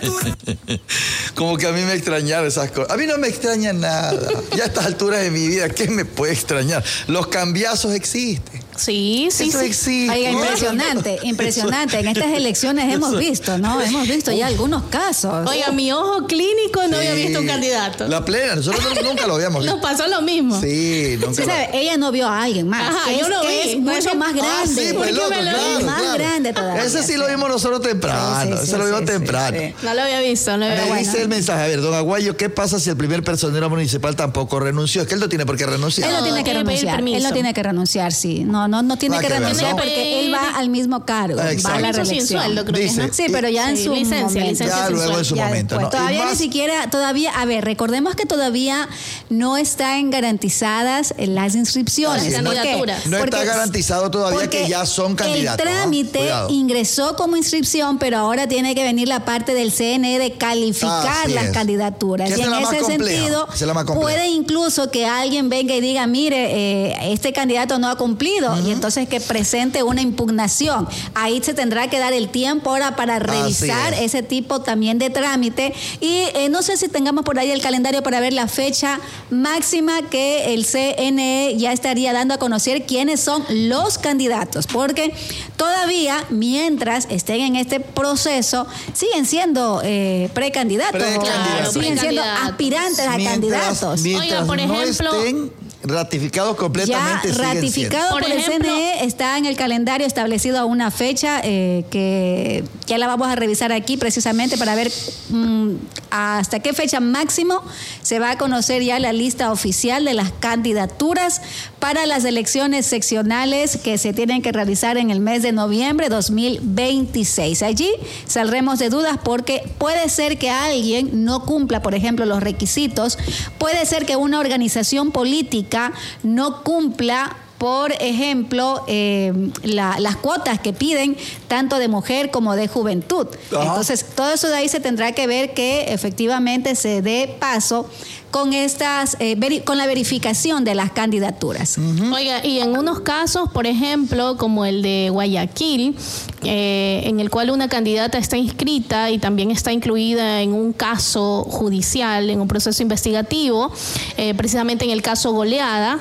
Como que a mí me extrañaron esas cosas. A mí no me extraña nada. Ya a estas alturas de mi vida, ¿qué me puede extrañar? Los cambiazos existen. Sí. Existe. Oiga, impresionante. En estas elecciones hemos visto, ¿no? Hemos visto ya algunos casos. Oiga, mi ojo clínico no había visto un candidato. La plena, nosotros nunca lo habíamos visto. Nos pasó lo mismo. Sí, nunca. Sí, ¿sabe? Ella no vio a alguien más. Ajá, yo lo vi. Es mucho más grande. Sí, pues el otro, claro, más grande todavía. Ese sí lo vimos nosotros temprano. Ese lo vimos temprano. Sí. No lo había visto. Me dice el mensaje, a ver, don Aguayo, ¿qué pasa si el primer personero municipal tampoco renunció? Es que él no tiene por qué renunciar. Él no tiene que renunciar. Él no tiene que renunciar, sí. No tiene que renunciar porque él va al mismo cargo. Va a la reelección. Sin sueldo, creo Dice, que es. Sí, pero ya en su licencia. Ya luego en su momento. ¿No? Todavía más, ni siquiera, a ver, recordemos que todavía no están garantizadas las inscripciones. Las candidaturas. No está garantizado todavía que ya son candidatos. El trámite ingresó como inscripción, pero ahora tiene que venir la parte del CNE de calificar las candidaturas. Y en ese sentido, puede incluso que alguien venga y diga, mire, este candidato no ha cumplido, y entonces que presente una impugnación. Ahí se tendrá que dar el tiempo ahora para revisar ese tipo también de trámite. Y no sé si tengamos por ahí el calendario para ver la fecha máxima que el CNE ya estaría dando a conocer quiénes son los candidatos, porque todavía, mientras estén en este proceso, siguen siendo precandidatos, siguen siendo aspirantes a candidatos. Mientras por ejemplo, no estén ratificado completamente. Ya ratificado por el CNE, está en el calendario establecido a una fecha que ya la vamos a revisar aquí precisamente para ver hasta qué fecha máximo se va a conocer ya la lista oficial de las candidaturas para las elecciones seccionales que se tienen que realizar en el mes de noviembre 2026. Allí saldremos de dudas porque puede ser que alguien no cumpla, por ejemplo, los requisitos, puede ser que una organización política no cumpla, por ejemplo, las cuotas que piden tanto de mujer como de juventud. Entonces, todo eso de ahí se tendrá que ver que efectivamente se dé paso con con la verificación de las candidaturas. Oiga, y en unos casos, por ejemplo, como el de Guayaquil, en el cual una candidata está inscrita y también está incluida en un caso judicial, en un proceso investigativo, precisamente en el caso Goleada,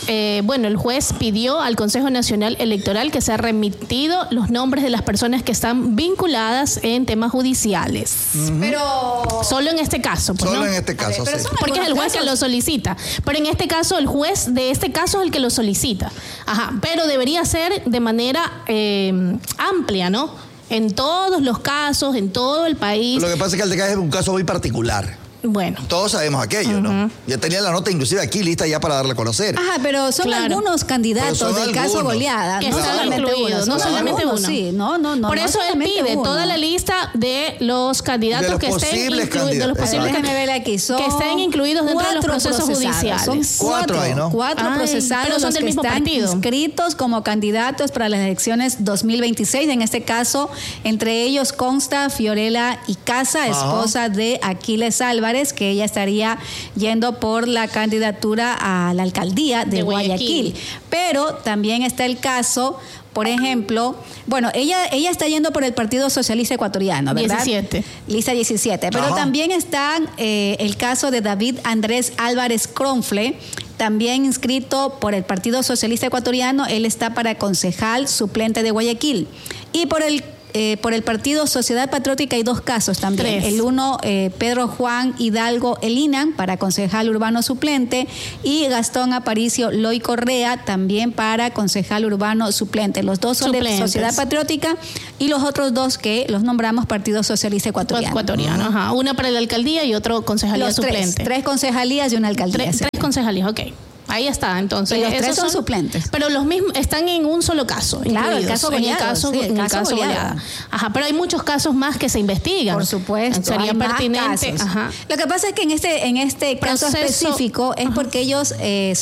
el juez pidió al Consejo Nacional Electoral que sea remitido los nombres de las personas que están vinculadas en temas judiciales. Pero solo en este caso, pues, solo ¿no? en este caso, ver, sí. Porque es el juez que lo solicita. Pero en este caso, el juez de este caso es el que lo solicita. Pero debería ser de manera amplia, ¿no? En todos los casos, en todo el país. Lo que pasa es que el de acá es un caso muy particular. Bueno. Todos sabemos aquello, ¿no? Yo tenía la nota inclusive aquí lista ya para darle a conocer. Pero son algunos candidatos del caso Goleada. Que están incluidos, no solamente uno. Sí, no. Por eso él pide toda la lista de los candidatos que estén incluidos, de los posibles candidatos que estén incluidos dentro de los procesos judiciales. Son cuatro procesados pero son del mismo partido, inscritos como candidatos para las elecciones 2026. En este caso, entre ellos consta Fiorella Icaza, esposa de Aquiles Álvarez, que ella estaría yendo por la candidatura a la alcaldía de Guayaquil. Pero también está el caso, por ejemplo, ella está yendo por el Partido Socialista Ecuatoriano, ¿verdad? 17. Lista 17. Pero también está el caso de David Andrés Álvarez Cronfle, también inscrito por el Partido Socialista Ecuatoriano. Él está para concejal suplente de Guayaquil. Y por el partido Sociedad Patriótica hay dos casos también. 3. El uno, Pedro Juan Hidalgo Elinan, para concejal urbano suplente, y Gastón Aparicio Loy Correa, también para concejal urbano suplente. Los dos son de Sociedad Patriótica y los otros dos que los nombramos Partido Socialista Ecuatoriano. Una para la alcaldía y otro concejalía suplente. Tres concejalías y una alcaldía. Tres concejalías, ok. Ahí está, entonces. Y los tres son suplentes. Pero los mismos están en un solo caso. Claro, el caso Goleada. En el caso Goleada. Pero hay muchos casos más que se investigan. Por supuesto. Sería pertinente. Lo que pasa es que en este caso específico es porque ellos son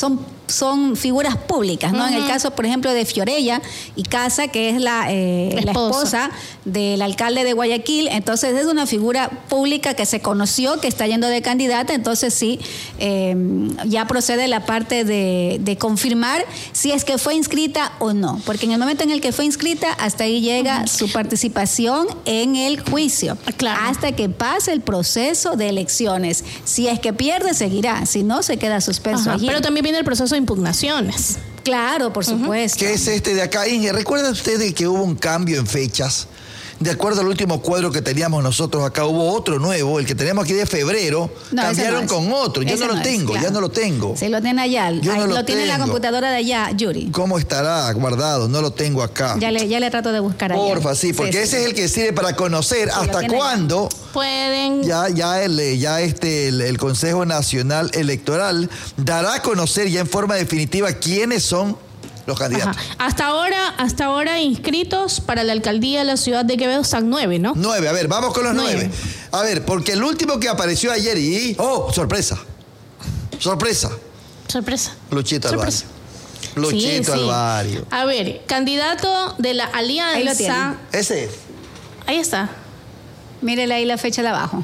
son figuras públicas, ¿no? En el caso, por ejemplo, de Fiorella y Casa, que es la esposa del alcalde de Guayaquil, entonces es una figura pública que se conoció, que está yendo de candidata, entonces sí, ya procede la parte de confirmar si es que fue inscrita o no, porque en el momento en el que fue inscrita, hasta ahí llega su participación en el juicio, hasta que pase el proceso de elecciones. Si es que pierde, seguirá, si no, se queda suspenso allí. Pero también viene el proceso de impugnaciones. Claro, por supuesto. ¿Qué es este de acá, Inge? ¿Recuerdan ustedes que hubo un cambio en fechas? De acuerdo al último cuadro que teníamos nosotros acá, hubo otro nuevo, el que tenemos aquí de febrero, cambiaron con otro. Yo no lo tengo, ya no lo tengo. Se lo tiene allá, lo tiene en la computadora de allá, Yuri. ¿Cómo estará guardado? No lo tengo acá. Ya le trato de buscar allá. Porfa, sí, porque ese es el que sirve para conocer hasta cuándo pueden. El Consejo Nacional Electoral dará a conocer ya en forma definitiva quiénes son los candidatos. Hasta ahora inscritos para la alcaldía de la ciudad de Quevedo están 9, ¿no? 9, a ver, vamos con los 9. A ver, porque el último que apareció ayer sorpresa. Luchito Alvario. Luchito Alvario. A ver, candidato de la alianza. Ahí lo tiene. Ese es. Ahí está. Mírele ahí la fecha de abajo.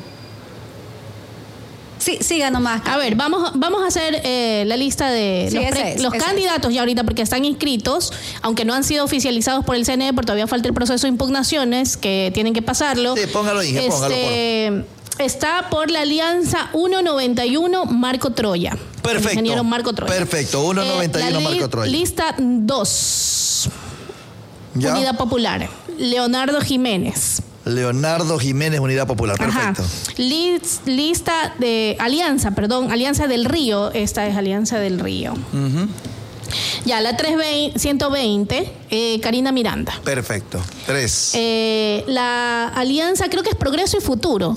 Sí, siga nomás. A ver, vamos a hacer la lista de los candidatos ya ahorita, porque están inscritos, aunque no han sido oficializados por el CNE, porque todavía falta el proceso de impugnaciones, que tienen que pasarlo. Sí, póngalo, Inge, póngalo. Está por la alianza 191 Marco Troya. Perfecto. El ingeniero Marco Troya. Perfecto, 191 Marco Troya. Lista 2. Unidad Popular. Leonardo Jiménez, Unidad Popular, perfecto. Lista de Alianza del Río, esta es Alianza del Río. Ya, la 120, Karina Miranda. Perfecto. 3. La alianza, creo que es Progreso y Futuro.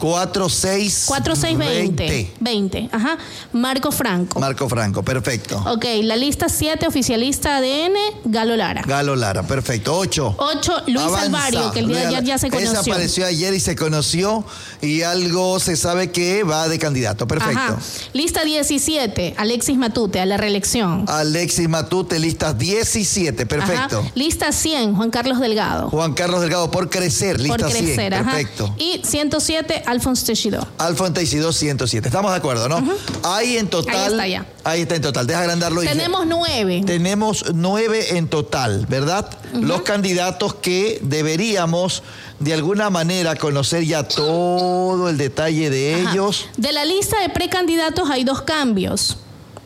4620. Ajá. Marco Franco, perfecto. Ok, la lista 7, oficialista ADN, Galo Lara, perfecto. 8, Luis Alvario, que el día de ayer ya se conoció. Esa apareció ayer y se conoció, y algo se sabe que va de candidato, perfecto. Ajá. Lista 17, Alexis Matute, a la reelección. Matute, lista 17, perfecto. Ajá. Lista 100, Juan Carlos Delgado, por crecer, lista 100, perfecto. Y 107, Alfonso Teixidó, 107. Estamos de acuerdo, ¿no? Ahí en total. Ahí está en total. Deja agrandarlo. Tenemos 9. Tenemos 9 en total, ¿verdad? Los candidatos que deberíamos de alguna manera conocer ya todo el detalle de ellos. De la lista de precandidatos hay 2 cambios.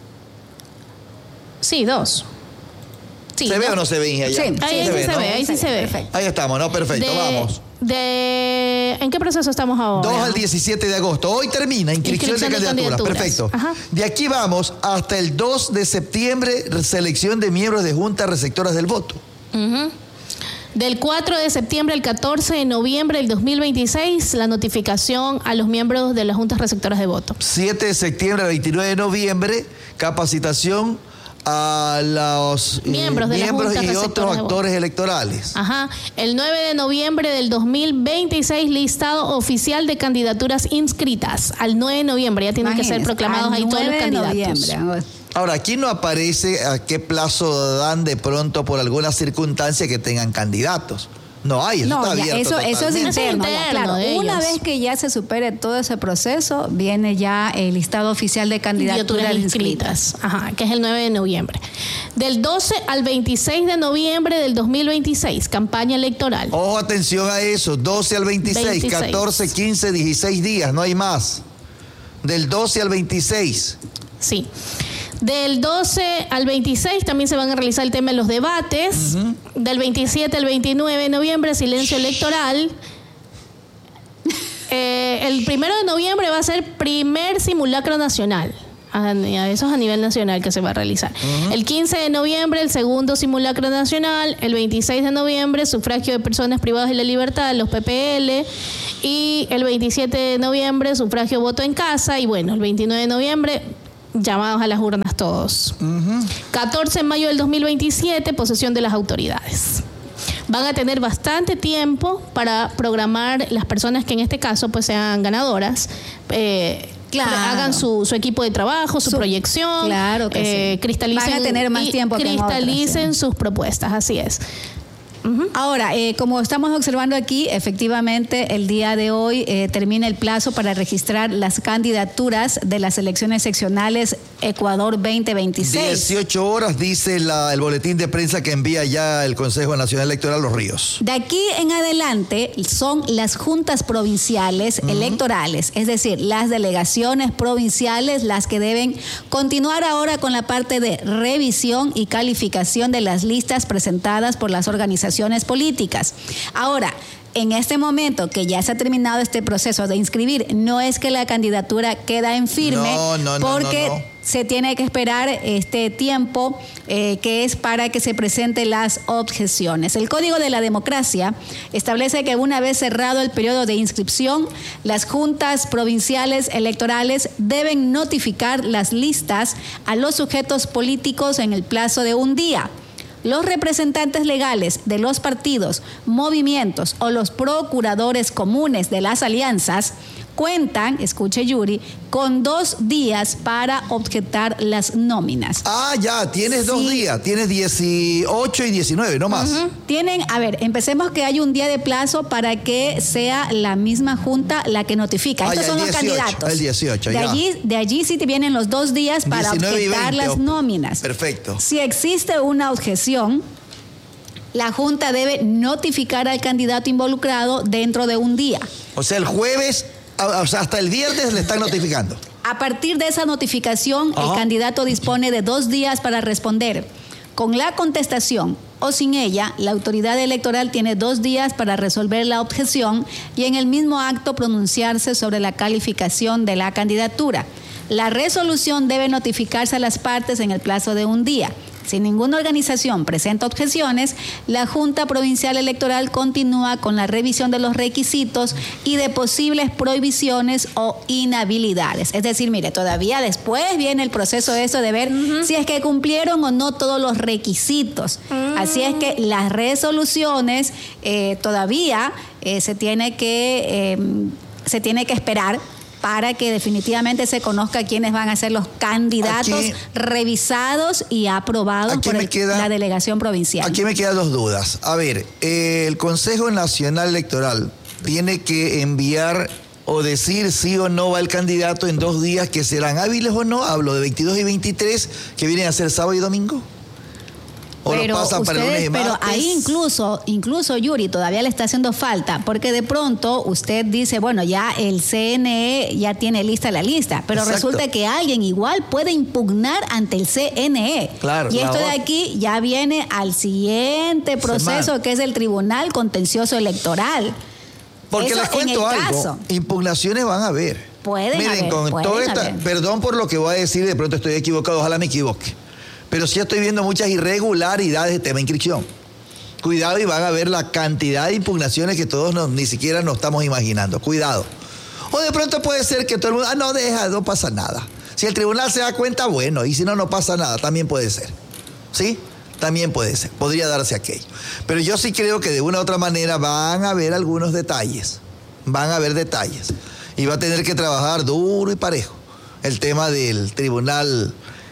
Sí, 2. Sí, ¿Se ve o no se ve, Inge? Sí, ahí sí se ve. Perfecto. Ahí estamos, ¿no? Perfecto, vamos. ¿En qué proceso estamos ahora? 2 al 17 de agosto. Hoy termina inscripción de candidaturas. Perfecto. Ajá. De aquí vamos hasta el 2 de septiembre, selección de miembros de juntas receptoras del voto. Del 4 de septiembre al 14 de noviembre del 2026, la notificación a los miembros de las juntas receptoras de voto. 7 de septiembre al 29 de noviembre, capacitación a los miembros y otros actores electorales. Ajá. El 9 de noviembre del 2026, listado oficial de candidaturas inscritas. Al 9 de noviembre ya tienen que ser proclamados ahí todos los candidatos. Ahora, aquí no aparece a qué plazo dan de pronto por alguna circunstancia que tengan candidatos. No hay, eso está abierto. Eso es interno. Claro, una vez que ya se supere todo ese proceso, viene ya el listado oficial de candidaturas inscritas. Ajá, que es el 9 de noviembre. Del 12 al 26 de noviembre del 2026, campaña electoral. Ojo, atención a eso, 12 al 26, 14, 15, 16 días, no hay más. Del 12 al 26. Sí. Del 12 al 26 también se van a realizar el tema de los debates. Del 27 al 29 de noviembre, silencio electoral. El 1 de noviembre va a ser primer simulacro nacional. Eso es a nivel nacional que se va a realizar. El 15 de noviembre, el segundo simulacro nacional. El 26 de noviembre, sufragio de personas privadas de la libertad, los PPL. Y el 27 de noviembre, sufragio voto en casa. Y bueno, el 29 de noviembre, llamados a las urnas todos. 14 de mayo del 2027, posesión de las autoridades. Van a tener bastante tiempo para programar las personas que en este caso pues sean ganadoras, Claro. Hagan su equipo de trabajo, su proyección. Claro que sí. Cristalicen, van a tener más tiempo cristalicen sus propuestas, así es. Ahora, como estamos observando aquí, efectivamente el día de hoy termina el plazo para registrar las candidaturas de las elecciones seccionales Ecuador 2026. 18 horas dice el boletín de prensa que envía ya el Consejo Nacional Electoral Los Ríos. De aquí en adelante son las juntas provinciales electorales, es decir, las delegaciones provinciales las que deben continuar ahora con la parte de revisión y calificación de las listas presentadas por las organizaciones políticas. Ahora, en este momento que ya se ha terminado este proceso de inscribir, no es que la candidatura queda en firme, porque se tiene que esperar este tiempo que es para que se presenten las objeciones. El Código de la Democracia establece que una vez cerrado el periodo de inscripción, las juntas provinciales electorales deben notificar las listas a los sujetos políticos en el plazo de un día. Los representantes legales de los partidos, movimientos o los procuradores comunes de las alianzas cuentan, escuche Yuri, con 2 días para objetar las nóminas. Ah, ya, tienes 2 días, tienes 18 y 19, no más. Tienen, a ver, empecemos que hay un día de plazo para que sea la misma junta la que notifica. Estos son 18, los candidatos. El 18, de allí sí te vienen los 2 días para objetar las nóminas. Perfecto. Si existe una objeción, la junta debe notificar al candidato involucrado dentro de un día. O sea, el jueves, o sea, hasta el viernes le están notificando. A partir de esa notificación, el candidato dispone de 2 días para responder. Con la contestación o sin ella, la autoridad electoral tiene 2 días para resolver la objeción y en el mismo acto pronunciarse sobre la calificación de la candidatura. La resolución debe notificarse a las partes en el plazo de un día. Si ninguna organización presenta objeciones, la Junta Provincial Electoral continúa con la revisión de los requisitos y de posibles prohibiciones o inhabilidades. Es decir, mire, todavía después viene el proceso de eso de ver si es que cumplieron o no todos los requisitos. Así es que las resoluciones todavía se tiene que esperar para que definitivamente se conozca quiénes van a ser los candidatos revisados y aprobados por la delegación provincial. Aquí me quedan 2 dudas. A ver, el Consejo Nacional Electoral tiene que enviar o decir sí o no va el candidato en 2 días que serán hábiles o no. Hablo de 22 y 23 que vienen a ser sábado y domingo. O pero lo pasan para el lunes y martes. Pero ahí incluso Yuri todavía le está haciendo falta, porque de pronto usted dice, bueno, ya el CNE ya tiene lista la lista, pero resulta que alguien igual puede impugnar ante el CNE. Claro, y esto de aquí ya viene al siguiente proceso, que es el Tribunal Contencioso Electoral. Porque les cuento algo, impugnaciones van a haber. Pueden haber. Perdón por lo que voy a decir, de pronto estoy equivocado, ojalá me equivoque. Pero sí estoy viendo muchas irregularidades de tema de inscripción. Cuidado, y van a ver la cantidad de impugnaciones que todos ni siquiera nos estamos imaginando. Cuidado. O de pronto puede ser que todo el mundo, no pasa nada. Si el tribunal se da cuenta, bueno, y si no, no pasa nada, también puede ser. ¿Sí? También puede ser, podría darse aquello. Pero yo sí creo que de una u otra manera van a haber algunos detalles. Van a haber detalles. Y va a tener que trabajar duro y parejo el tema del tribunal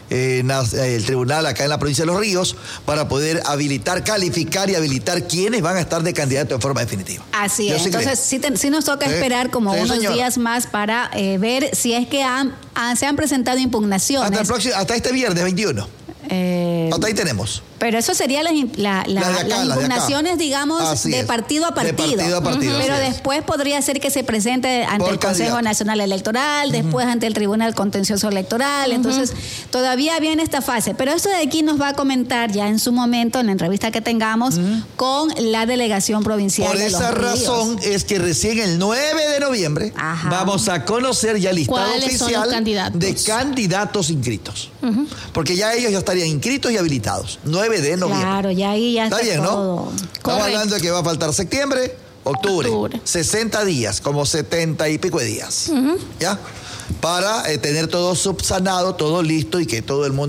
acá en la provincia de Los Ríos para poder calificar y habilitar quiénes van a estar de candidato en forma definitiva. Así es. Entonces sí nos toca esperar como unos días más para ver si es que se han presentado impugnaciones. Hasta este viernes 21. Hasta ahí tenemos. Pero eso sería las impugnaciones, digamos, de partido a partido. Pero después podría ser que se presente ante el Consejo Nacional Electoral, después ante el Tribunal Contencioso Electoral. Entonces, todavía viene esta fase. Pero esto de aquí nos va a comentar ya en su momento, en la entrevista que tengamos, con la delegación provincial. Por esa razón es que recién el 9 de noviembre vamos a conocer ya el listado oficial de candidatos inscritos. Porque ya ellos ya estarían inscritos y habilitados. 9 de noviembre. Claro, ya ahí ya está bien, todo. ¿No? Estamos hablando de que va a faltar septiembre, octubre. 60 días, como 70 y pico de días. ¿Ya? Para tener todo subsanado, todo listo y que todo el mundo